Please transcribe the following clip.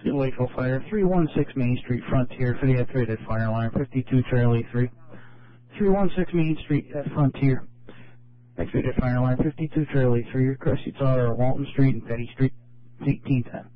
Lakeville Fire, 316 Main Street, Frontier, for the activated fire alarm, 52 Charlie 3. 316 Main Street at Frontier, activated fire alarm, 52 Charlie 3. Request you are Walton Street and Petty Street, 1810.